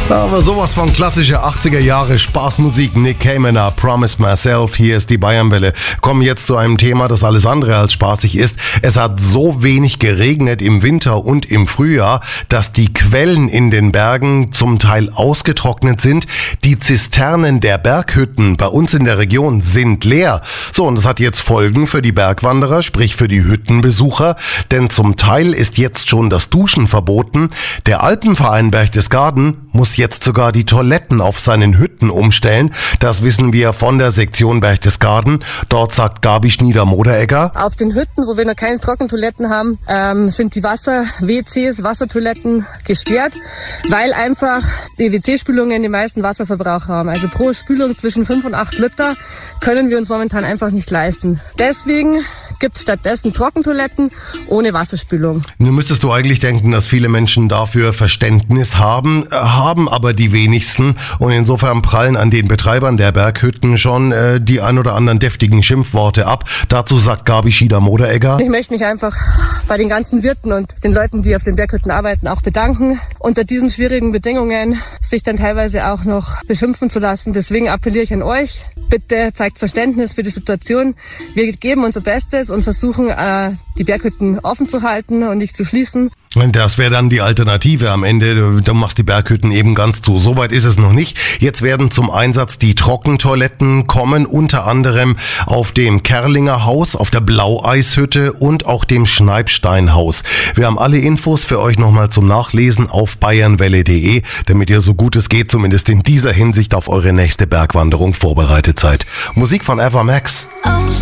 Aber sowas von klassischer 80er Jahre Spaßmusik. Nick Cayman, Promise Myself. Hier ist die Bayernwelle. Kommen jetzt zu einem Thema, das alles andere als spaßig ist. Es hat so wenig geregnet im Winter und im Frühjahr, dass die Quellen in den Bergen zum Teil ausgetrocknet sind. Die Zisternen der Berghütten bei uns in der Region sind leer. So, und das hat jetzt Folgen für die Bergwanderer, sprich für die Hüttenbesucher. Denn zum Teil ist jetzt schon das Duschen verboten. Der Alpenverein Berchtesgaden muss jetzt sogar die Toiletten auf seinen Hütten umstellen. Das wissen wir von der Sektion Berchtesgaden. Dort sagt Gabi Schnieder-Moderegger: Auf den Hütten, wo wir noch keine Trockentoiletten haben, sind die Wasser-WCs, Wassertoiletten gesperrt, weil einfach die WC-Spülungen den meisten Wasserverbrauch haben. Also pro Spülung zwischen 5 und 8 Liter können wir uns momentan einfach nicht leisten. Deswegen gibt es stattdessen Trockentoiletten ohne Wasserspülung. Nun müsstest du eigentlich denken, dass viele Menschen dafür Verständnis haben aber die wenigsten. Und insofern prallen an den Betreibern der Berghütten schon die ein oder anderen deftigen Schimpfworte ab. Dazu sagt Gabi Schieder-Moderegger: Ich möchte mich einfach bei den ganzen Wirten und den Leuten, die auf den Berghütten arbeiten, auch bedanken. Unter diesen schwierigen Bedingungen sich dann teilweise auch noch beschimpfen zu lassen. Deswegen appelliere ich an euch: Bitte zeigt Verständnis für die Situation. Wir geben unser Bestes und versuchen, die Berghütten offen zu halten und nicht zu schließen. Das wäre dann die Alternative am Ende. Du machst die Berghütten eben ganz zu. Soweit ist es noch nicht. Jetzt werden zum Einsatz die Trockentoiletten kommen, unter anderem auf dem Kerlinger Haus, auf der Blaueishütte und auch dem Schneibsteinhaus. Wir haben alle Infos für euch nochmal zum Nachlesen auf bayernwelle.de, damit ihr so gut es geht, zumindest in dieser Hinsicht, auf eure nächste Bergwanderung vorbereitet seid. Musik von Eva Max.